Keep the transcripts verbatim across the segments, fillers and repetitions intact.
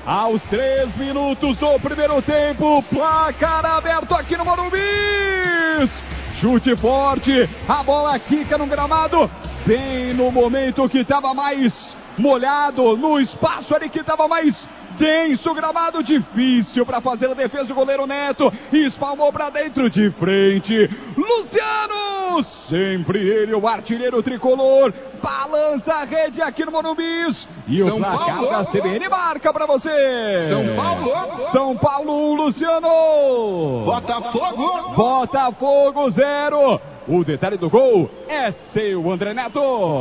Aos três minutos do primeiro tempo, placar aberto aqui no Morumbi. Chute forte, a bola quica no gramado, bem no momento que estava mais molhado, no espaço ali que estava mais denso, gramado difícil para fazer a defesa do goleiro Neto, espalmou para dentro de frente, Luciano, sempre ele, o artilheiro tricolor, balança a rede aqui no Morumbi, e São o placar Paulo, da C B N marca para você. São Paulo, São Paulo um, Luciano. Botafogo, Botafogo zero. O detalhe do gol é seu, André Neto.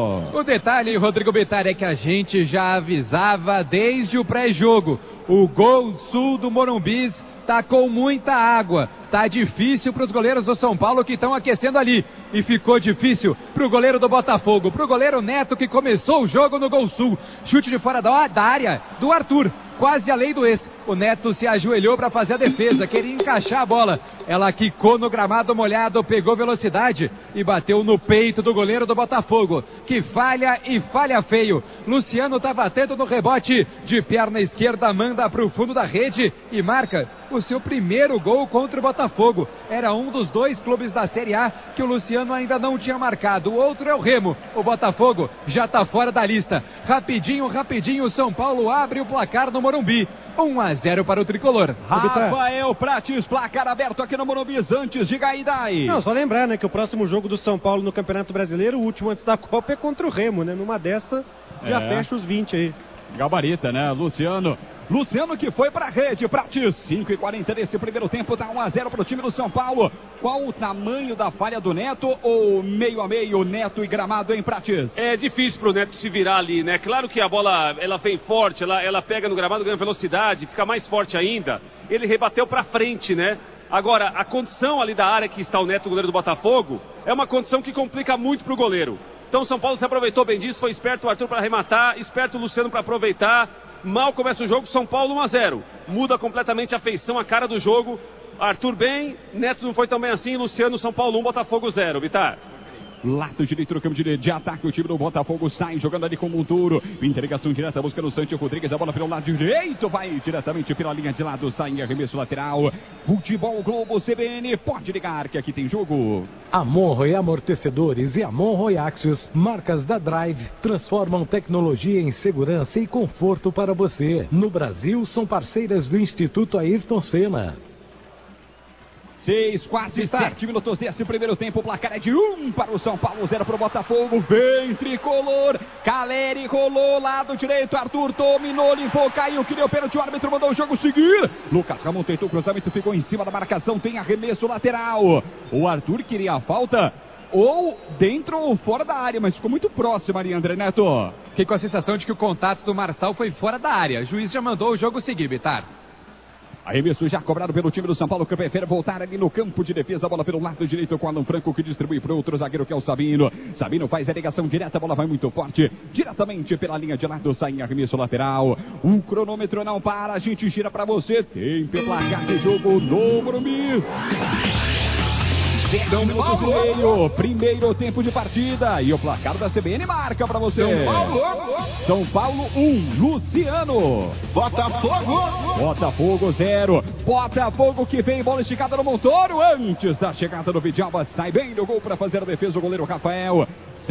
O detalhe, Rodrigo Bettari, é que a gente já avisava desde o pré-jogo. O gol sul do Morumbi tá com muita água. Tá difícil para os goleiros do São Paulo que estão aquecendo ali. E ficou difícil para o goleiro do Botafogo, para o goleiro Neto que começou o jogo no gol sul. Chute de fora da, da área do Arthur, quase além do ex. O Neto se ajoelhou para fazer a defesa, queria encaixar a bola. Ela quicou no gramado molhado, pegou velocidade e bateu no peito do goleiro do Botafogo, que falha e falha feio. Luciano estava atento no rebote, de perna esquerda manda para o fundo da rede e marca o seu primeiro gol contra o Botafogo. Era um dos dois clubes da Série A que o Luciano ainda não tinha marcado. O outro é o Remo. O Botafogo já está fora da lista. Rapidinho, rapidinho, o São Paulo abre o placar no Morumbi. um a zero para o tricolor. Rafael Prates, placar aberto aqui no Morumbi antes de Gaidai. Não, só lembrar, né, que o próximo jogo do São Paulo no Campeonato Brasileiro, o último antes da Copa, é contra o Remo, né? Numa dessa, já é. fecha os vinte aí. Gabarita, né? Luciano. Luciano que foi para a rede, Prates, cinco e quarenta desse primeiro tempo, tá um a zero para o time do São Paulo. Qual o tamanho da falha do Neto ou meio a meio, Neto e gramado, hein, Prates? É difícil pro Neto se virar ali, né? Claro que a bola, ela vem forte, ela, ela pega no gramado, ganha velocidade, fica mais forte ainda. Ele rebateu para frente, né? Agora, a condição ali da área que está o Neto, o goleiro do Botafogo, é uma condição que complica muito pro goleiro. Então o São Paulo se aproveitou bem disso, foi esperto o Arthur para arrematar, esperto o Luciano para aproveitar. Mal começa o jogo, São Paulo um a zero. Muda completamente a feição, a cara do jogo. Arthur bem, Neto não foi tão bem assim, Luciano, São Paulo um, Botafogo zero. Vitar. Lado direito do campo de, de ataque, o time do Botafogo sai jogando ali com o Monturo. Interligação direta, buscando o Santi Rodrigues, a bola pelo lado direito, vai diretamente pela linha de lado, sai em arremesso lateral. Futebol Globo C B N, pode ligar que aqui tem jogo. A Monroe Amortecedores e a Monroe Axios, marcas da Drive, transformam tecnologia em segurança e conforto para você. No Brasil, são parceiras do Instituto Ayrton Senna. Seis, quase sete minutos desse primeiro tempo. O placar é de um para o São Paulo, zero para o Botafogo. Vem tricolor. Caleri rolou, lado direito. Arthur dominou, limpou, caiu, que deu pênalti. O árbitro mandou o jogo seguir. Lucas Ramon tentou o cruzamento, ficou em cima da marcação. Tem arremesso lateral. O Arthur queria a falta ou dentro ou fora da área, mas ficou muito próximo ali, André Neto. Fiquei com a sensação de que o contato do Marçal foi fora da área. O juiz já mandou o jogo seguir, Bitar. Arremesso já cobrado pelo time do São Paulo, que prefere voltar ali no campo de defesa. A bola pelo lado direito com o Alan Franco, que distribui para o outro zagueiro, que é o Sabino. Sabino faz a ligação direta, a bola vai muito forte. Diretamente pela linha de lado, sai em arremesso lateral. O cronômetro não para, a gente gira para você. Tempo e placar de jogo no Morumbi. São minutos e meio, primeiro tempo de partida. E o placar da C B N marca para você. São Paulo. São Paulo um, Luciano. Botafogo. Botafogo zero. Botafogo que vem, bola esticada no Montoro. Antes da chegada do Vidalba, sai bem no gol para fazer a defesa o goleiro Rafael.